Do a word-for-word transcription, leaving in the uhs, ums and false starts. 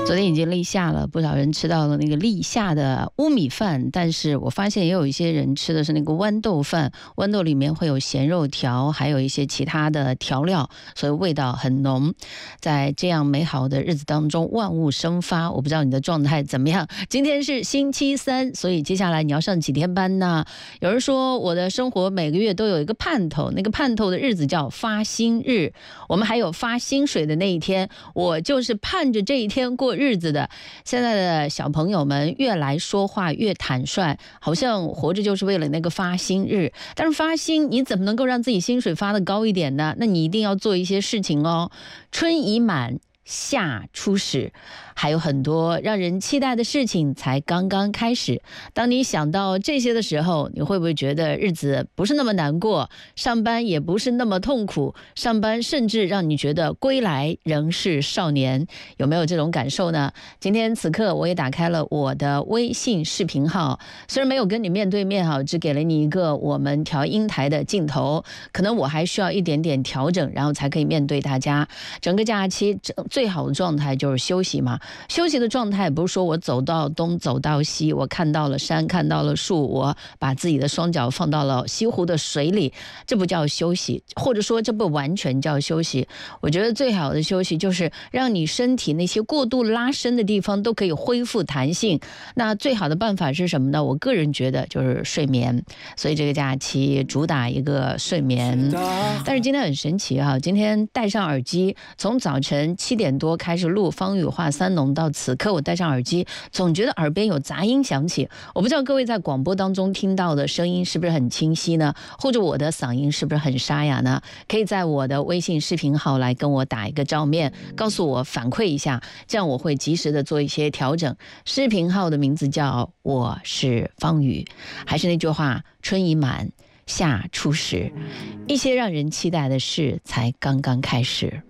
昨天已经立夏了，不少人吃到了那个立夏的乌米饭，但是我发现也有一些人吃的是那个豌豆饭，豌豆里面会有咸肉条，还有一些其他的调料，所以味道很浓。在这样美好的日子当中，万物生发，我不知道你的状态怎么样。今天是星期三，所以接下来你要上几天班呢？有人说我的生活每个月都有一个盼头，那个盼头的日子叫发薪日，我们还有发薪水的那一天，我就是盼着这一天过日子的。现在的小朋友们越来说话越坦率，好像活着就是为了那个发薪日。但是发薪，你怎么能够让自己薪水发得高一点呢？那你一定要做一些事情哦。春已满，夏初始，还有很多让人期待的事情才刚刚开始。当你想到这些的时候，你会不会觉得日子不是那么难过，上班也不是那么痛苦，上班甚至让你觉得归来仍是少年？有没有这种感受呢？今天此刻我也打开了我的微信视频号，虽然没有跟你面对面哈，只给了你一个我们调音台的镜头，可能我还需要一点点调整，然后才可以面对大家。整个假期最好的状态就是休息嘛。休息的状态不是说我走到东走到西，我看到了山看到了树，我把自己的双脚放到了西湖的水里，这不叫休息，或者说这不完全叫休息。我觉得最好的休息就是让你身体那些过度拉伸的地方都可以恢复弹性。那最好的办法是什么呢？我个人觉得就是睡眠，所以这个假期主打一个睡眠。但是今天很神奇哈，今天戴上耳机，从早晨七点多开始录方宇话三农，到此刻我戴上耳机，总觉得耳边有杂音响起。我不知道各位在广播当中听到的声音是不是很清晰呢？或者我的嗓音是不是很沙哑呢？可以在我的微信视频号来跟我打一个照面，告诉我反馈一下，这样我会及时的做一些调整。视频号的名字叫我是方宇，还是那句话，春已满，夏初始，一些让人期待的事才刚刚开始。